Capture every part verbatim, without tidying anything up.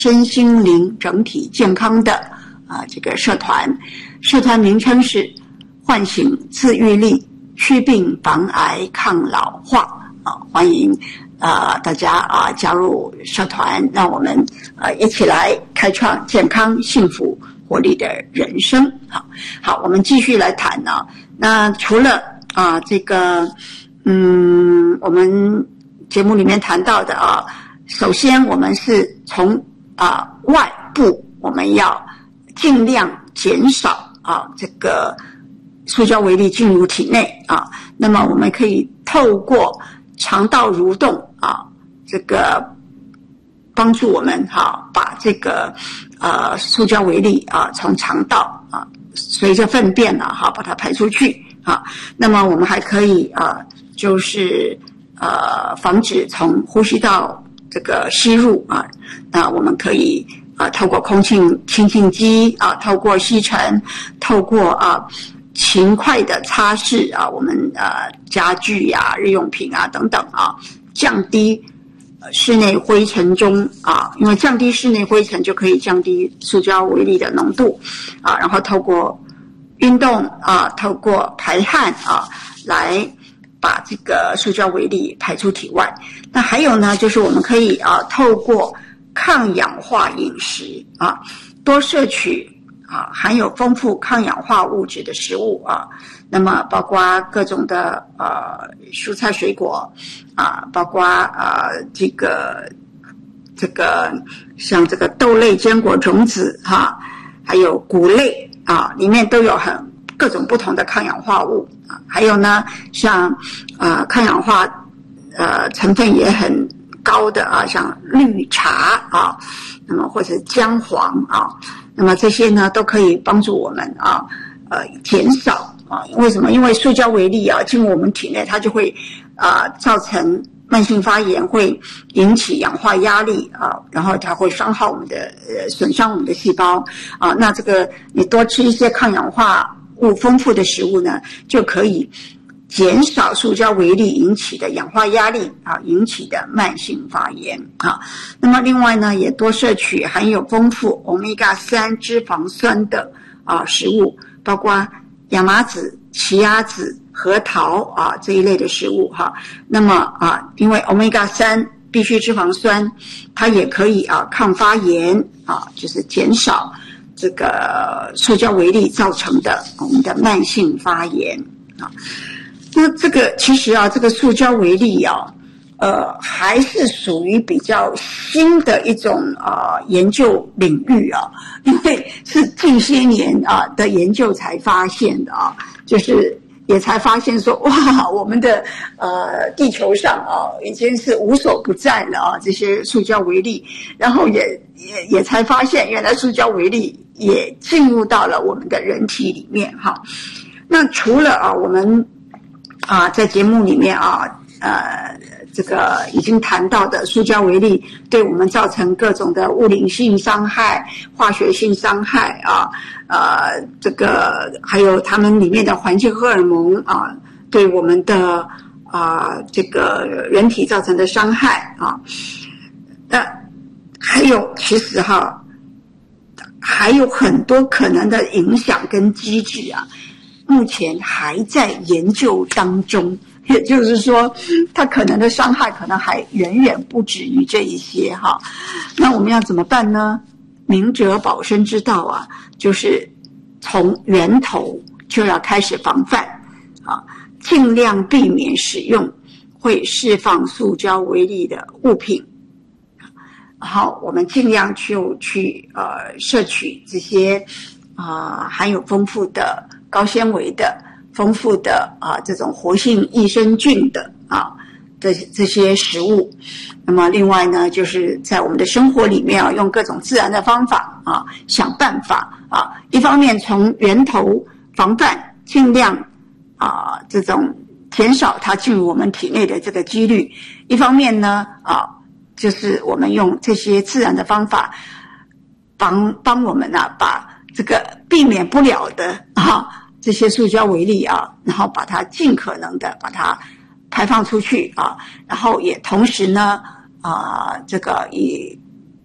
身心灵整体健康的啊这个社团，社团名称是唤醒自愈力，祛病防癌抗老化啊，欢迎啊大家啊加入社团，让我们啊一起来开创健康幸福活力的人生。好，好，我们继续来谈呢、啊。那除了啊这个嗯我们节目里面谈到的啊，首先我们是从啊外部我们要尽量减少啊这个塑胶微粒进入体内啊，那么我们可以透过肠道蠕动啊，这个帮助我们哈、啊、把这个呃塑胶微粒啊从肠道啊随着粪便啊哈把它排出去啊，那么我们还可以啊就是呃防止从呼吸道这个吸入啊，那我们可以啊透过空气清净机啊，透过吸尘，透过啊勤快的擦拭啊，我们呃家具呀、啊、日用品啊等等啊，降低室内灰尘中啊，因为降低室内灰尘就可以降低塑胶微粒的浓度啊，然后透过运动啊，透过排汗啊来把这个塑胶微粒排出体外。那还有呢，就是我们可以啊透过抗氧化饮食啊，多摄取啊含有丰富抗氧化物质的食物啊，那么包括各种的呃蔬菜水果啊，包括啊这个这个像这个豆类、坚果、种子哈、啊，还有谷类啊，里面都有很各种不同的抗氧化物啊，还有呢像呃抗氧化呃成分也很高的啊，像绿茶啊，那么或者姜黄啊，那么这些呢都可以帮助我们啊呃减少啊，为什么？因为塑胶微粒啊进入我们体内，它就会啊造成慢性发炎，会引起氧化压力啊，然后它会伤害我们的呃损伤我们的细胞啊，那这个你多吃一些抗氧化物丰富的食物呢，就可以减少塑胶微粒引起的氧化压力啊，引起的慢性发炎啊。那么另外呢，也多摄取含有丰富 欧米伽三 脂肪酸的啊食物，包括亚麻籽、奇亚籽、核桃啊这一类的食物哈、啊。那么啊，因为 欧米伽三 必需脂肪酸，它也可以啊抗发炎啊，就是减少这个塑胶微粒造成的我们的慢性发炎啊。那这个其实啊，这个塑胶微粒啊，呃，还是属于比较新的一种啊、呃、研究领域啊，因为是近些年啊的研究才发现的啊，就是也才发现说，哇，我们的呃地球上啊已经是无所不在了啊，这些塑胶微粒，然后也也也才发现，原来塑胶微粒也进入到了我们的人体里面哈。那除了啊我们啊，在节目里面啊，呃，这个已经谈到的塑胶微粒对我们造成各种的物理性伤害、化学性伤害啊，呃，这个还有它们里面的环境荷尔蒙啊，对我们的啊这个人体造成的伤害啊，那还有其实哈，还有很多可能的影响跟机制啊。目前还在研究当中，也就是说，它可能的伤害可能还远远不止于这一些哈。那我们要怎么办呢？明哲保身之道啊，就是从源头就要开始防范啊，尽量避免使用会释放塑胶微粒的物品。好，我们尽量就去呃摄取这些啊、呃、含有丰富的高纤维的、丰富的啊这种活性益生菌的啊这这些食物。那么另外呢，就是在我们的生活里面啊，用各种自然的方法啊，想办法啊，一方面从源头防范，尽量啊这种减少它进入我们体内的这个几率；一方面呢啊，就是我们用这些自然的方法帮帮我们啊把这个避免不了的啊这些塑胶微粒啊，然后把它尽可能的把它排放出去啊，然后也同时呢啊这个以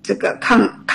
这个抗